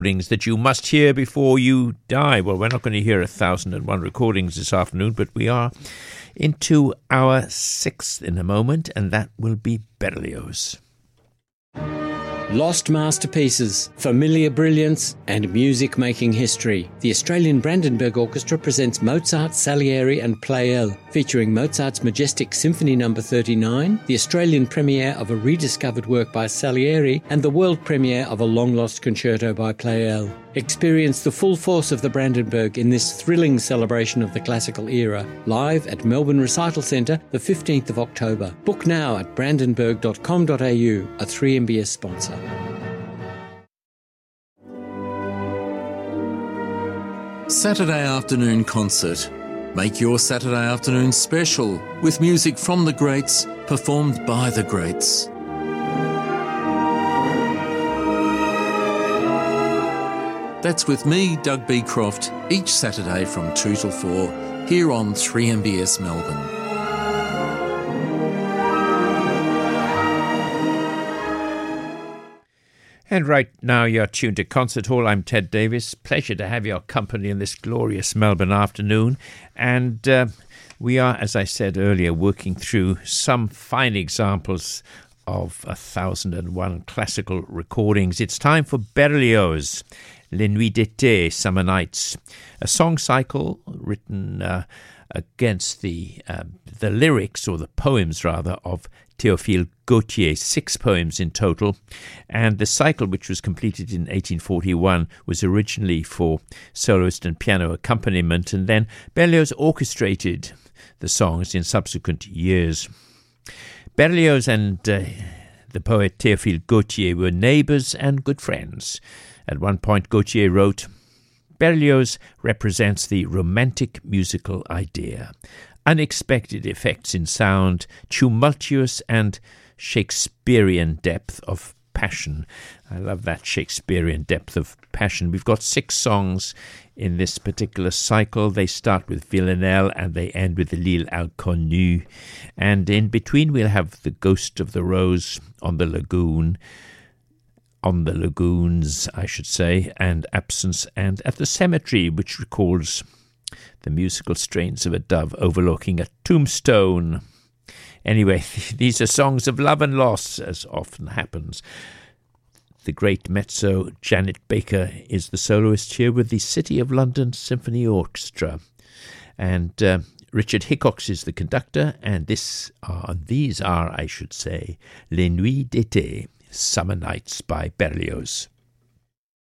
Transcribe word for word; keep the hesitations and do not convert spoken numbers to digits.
recordings that you must hear before you die. Well, we're not going to hear a thousand and one recordings this afternoon, but we are into our sixth in a moment, and that will be Berlioz. Lost masterpieces, familiar brilliance, and music-making history. The Australian Brandenburg Orchestra presents Mozart, Salieri and Pleyel, featuring Mozart's majestic Symphony number thirty-nine, the Australian premiere of a rediscovered work by Salieri, and the world premiere of a long-lost concerto by Pleyel. Experience the full force of the Brandenburg in this thrilling celebration of the classical era, live at Melbourne Recital Centre, the fifteenth of October. Book now at brandenburg dot com dot a u, a three M B S sponsor. Saturday afternoon concert. Make your Saturday afternoon special with music from the greats, performed by the greats. That's with me, Doug B. Croft, each Saturday from two till four, here on three M B S Melbourne. And right now you're tuned to Concert Hall. I'm Ted Davis. Pleasure to have your company in this glorious Melbourne afternoon. And uh, we are, as I said earlier, working through some fine examples of a thousand and one classical recordings. It's time for Berlioz, Les Nuits d'été, Summer Nights, a song cycle written uh, against the uh, the lyrics, or the poems rather, of Théophile Gautier, six poems in total. And the cycle, which was completed in eighteen forty-one, was originally for soloist and piano accompaniment, and then Berlioz orchestrated the songs in subsequent years. Berlioz and uh, the poet Théophile Gautier were neighbours and good friends. At one point, Gautier wrote, "Berlioz represents the romantic musical idea. Unexpected effects in sound, tumultuous and Shakespearean depth of passion." I love that Shakespearean depth of passion. We've got six songs in this particular cycle. They start with Villanelle and they end with L'Île Inconnue. And in between we'll have The Ghost of the Rose, On the Lagoon, On the Lagoons, I should say, and Absence, and At the Cemetery, which recalls the musical strains of a dove overlooking a tombstone. Anyway, these are songs of love and loss, as often happens. The great mezzo Janet Baker is the soloist here with the City of London Symphony Orchestra. And uh, Richard Hickox is the conductor, and this are, these are, I should say, Les Nuits d'été, Summer Nights by Berlioz.